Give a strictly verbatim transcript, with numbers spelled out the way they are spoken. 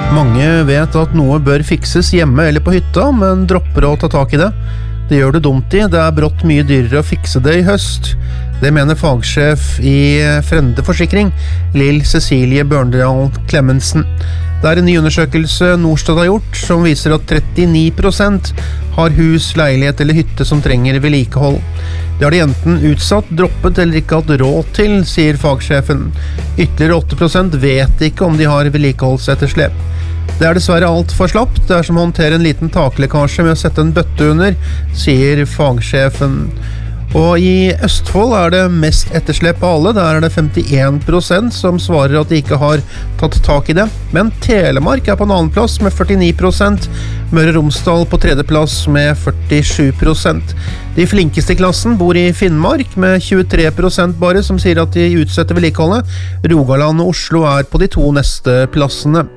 Mange vet at noe bør fikses hjemme eller på hytta, men dropper å ta tak i det. Det gjør du dumt i, det er brått mye dyrere å fikse det i høst. Det mener fagsjef i Frende Forsikring, Lill Cecilie Børndal Clemensen. Det er en ny undersøkelse Norstat har gjort, som viser at trettini prosent har hus, leilighet eller hytte som trenger vedlikehold. Det har de enten utsatt, droppet eller ikke hatt råd til, sier fagsjefen. Ytterligere åtte prosent vet ikke om de har vedlikeholdsetterslep. Det er dessverre alt for slapt, det er som å håndtere en liten taklekkasje med å sette en bøtte under, sier fagsjefen. Og i Østfold er det mest etterslep av alle, der er det femtien prosent som svarer at de ikke har tatt tak i det. Men Telemark er på en annen plass med førtini prosent, Møre og Romsdal på tredje plass med førtisju prosent. De flinkeste i klassen bor i Finnmark med tjuetre prosent bare, som sier at de utsetter vedlikeholdet. Rogaland og Oslo er på de to neste plassene.